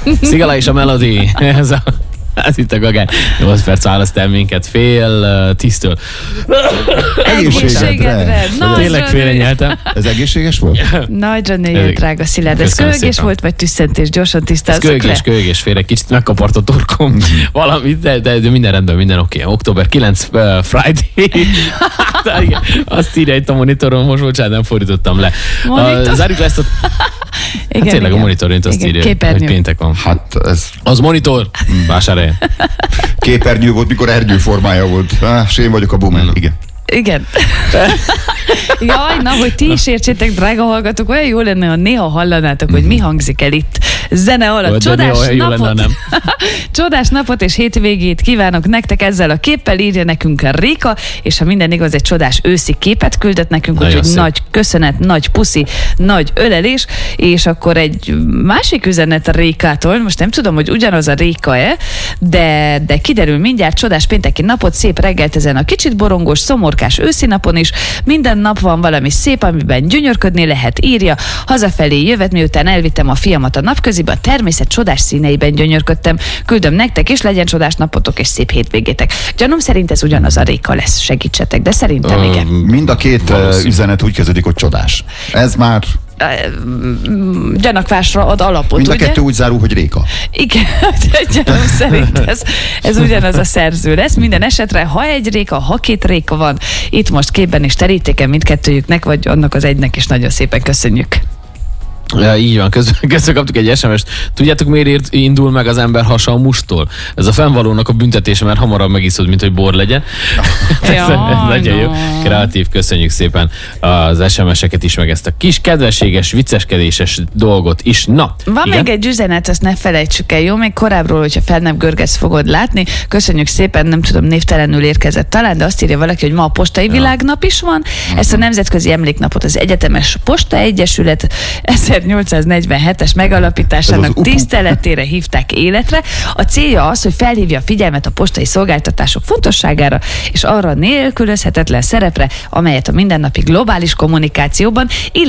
Szigala és a Melody. Ez itt a Gagán. 8 perc választ el minket fél 10-től. Egészségedre. Tényleg félrenyeltem. Ez egészséges volt? Nagyra nőjön, drága Szilárd. Ez kölgés volt, vagy tüsszentés? Gyorsan tisztázzuk le. Kölgés, félre. Kicsit megkapart a torkom valamit, de minden rendben, minden oké. Október 9, Friday. Azt írja itt a monitoron, most bocsánat, nem fordítottam le. Zárjuk le ezt a... Igen, tényleg a monitoron azt írja, hogy péntek van. Hát ez... Az monitor. Vásárolj. Képernyő volt, mikor ernyő formája volt. Én vagyok a bumen, igen. Igen. Jaj, na, hogy ti is értsétek, drága hallgatók, olyan jó lenne, ha néha hallanátok, hogy mi hangzik el itt zene alatt. Csodás napot és hétvégét kívánok nektek ezzel a képpel, írja nekünk a Réka, és ha minden igaz, egy csodás őszi képet küldött nekünk, úgyhogy nagy köszönet, nagy puszi, nagy ölelés, és akkor egy másik üzenet a Rékától, most nem tudom, hogy ugyanaz a Réka-e, de kiderül mindjárt. Csodás pénteki napot, szép reggelt ezen a kicsit borongós, szomorkás őszi napon is. Minden nap van valami szép, amiben gyönyörködni lehet, írja. Hazafelé jövet, miután elvittem a fiamat a napközibe, a természet csodás színeiben gyönyörködtem. Küldöm nektek, és legyen csodás napotok, és szép hétvégétek. Gyanúm szerint ez ugyanaz a Réka lesz, segítsetek, de szerintem igen. Mind a két üzenet úgy kezdődik, hogy csodás. Ez már... gyanakvásra ad alapot, mind a ugye? kettő úgy zárul, hogy Réka. Igen, gyanúm szerint ez ugyanaz a szerző lesz. Minden esetre, ha egy Réka, ha két Réka van, itt most képben és terítéken mindkettőjüknek, vagy annak az egynek is nagyon szépen köszönjük. Ja, így van, közben kaptuk egy SMS-t. Tudjátok, miért indul meg az ember hasa a mustól? Ez a fennvalónak a büntetése, mert hamarabb megiszod, mint hogy bor legyen. Ez nagyon jó. Kreatív, köszönjük szépen az SMS-eket is, meg ezt a kis kedveséges, vicceskedéses dolgot is. Na, van igen? Még egy üzenet, azt ne felejtsük el, jó? Még korábbról, hogyha fel nem görgetsz, fogod látni. Köszönjük szépen, nem tudom, névtelenül érkezett talán, de azt írja valaki, hogy ma a postai világnap is van. Ezt a nemzetközi emléknapot az Egyetemes Posta Egyesület 1847-es megalapításának tiszteletére hívták életre. A célja az, hogy felhívja a figyelmet a postai szolgáltatások fontosságára, és arra nélkülözhetetlen szerepre, amelyet a mindennapi globális kommunikációban,